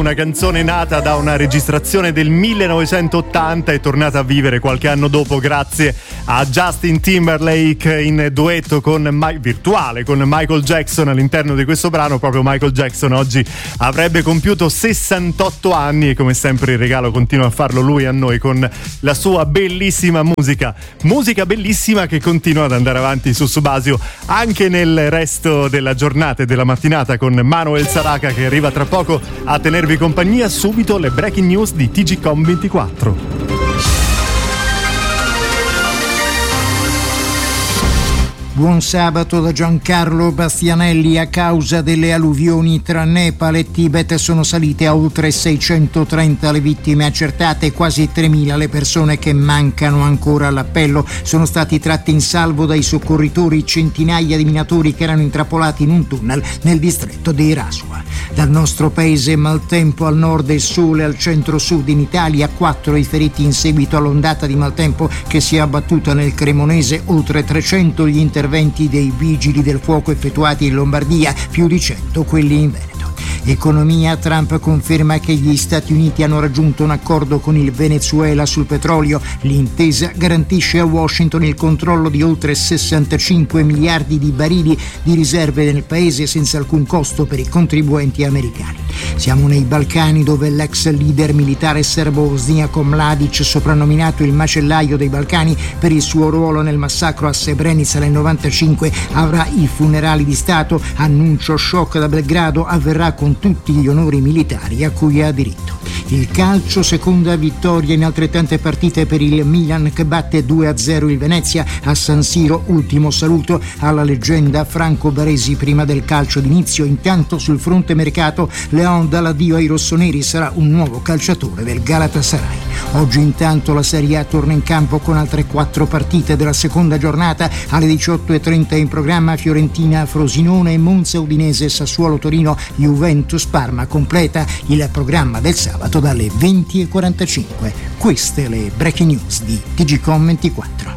una canzone nata da una registrazione del 1980 e tornata a vivere qualche anno dopo grazie a Justin Timberlake in duetto virtuale con Michael Jackson all'interno di questo brano. Proprio Michael Jackson oggi avrebbe compiuto 68 anni e come sempre il regalo continua a farlo lui a noi con la sua bellissima musica bellissima che continua ad andare avanti su Subasio anche nel resto della giornata e della mattinata con Manuel Saraca che arriva tra poco a tenervi compagnia. Subito le breaking news di TGcom24. Buon sabato da Giancarlo Bastianelli. A causa delle alluvioni tra Nepal e Tibet sono salite a oltre 630 le vittime accertate e quasi 3.000 le persone che mancano ancora all'appello. Sono stati tratti in salvo dai soccorritori centinaia di minatori che erano intrappolati in un tunnel nel distretto di Rasua. Dal nostro paese maltempo al nord e sole al centro-sud in Italia, 4 i feriti in seguito all'ondata di maltempo che si è abbattuta nel Cremonese, oltre 300 gli interventi dei vigili del fuoco effettuati in Lombardia, più di 100 quelli in Veneto. Economia. Trump conferma che gli Stati Uniti hanno raggiunto un accordo con il Venezuela sul petrolio. L'intesa garantisce a Washington il controllo di oltre 65 miliardi di barili di riserve nel paese senza alcun costo per i contribuenti americani. Siamo nei Balcani, dove l'ex leader militare serbo Bosniako Mladic, soprannominato il macellaio dei Balcani per il suo ruolo nel massacro a Srebrenica nel 95, avrà i funerali di Stato. Annuncio shock da Belgrado, avverrà con tutti gli onori militari a cui ha diritto. Il calcio, seconda vittoria in altrettante partite per il Milan che batte 2-0 il Venezia a San Siro. Ultimo saluto alla leggenda Franco Baresi prima del calcio d'inizio. Intanto sul fronte mercato Leon dà l'addio ai rossoneri, sarà un nuovo calciatore del Galatasaray. Oggi intanto la Serie A torna in campo con altre 4 partite della seconda giornata. Alle 18:30 in programma Fiorentina Frosinone, Monza Udinese, Sassuolo Torino, Juventus Parma. Completa il programma del sabato dalle 20:45. Queste le breaking news di TGcom24.